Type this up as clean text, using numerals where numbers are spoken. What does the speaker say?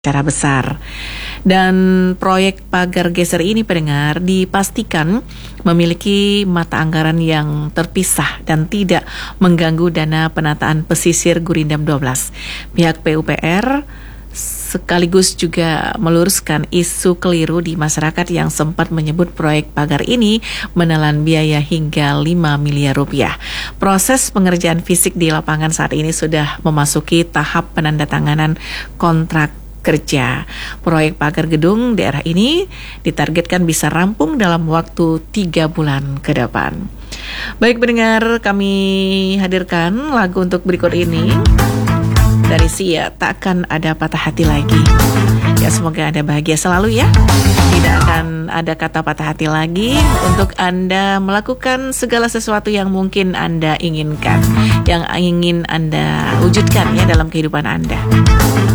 secara besar. Dan proyek pagar geser ini pendengar dipastikan memiliki mata anggaran yang terpisah dan tidak mengganggu dana penataan pesisir Gurindam 12. Pihak PUPR sekaligus juga meluruskan isu keliru di masyarakat yang sempat menyebut proyek pagar ini menelan biaya hingga 5 miliar rupiah. Proses pengerjaan fisik di lapangan saat ini sudah memasuki tahap penandatanganan kontrak kerja. Proyek pagar gedung daerah ini ditargetkan bisa rampung dalam waktu 3 bulan ke depan. Baik pendengar, kami hadirkan lagu untuk berikut ini dari Sia, Takkan Ada Patah Hati Lagi. Ya, semoga Anda bahagia selalu ya. Tidak akan ada kata patah hati lagi untuk Anda melakukan segala sesuatu yang mungkin Anda inginkan, yang ingin Anda wujudkan ya dalam kehidupan Anda.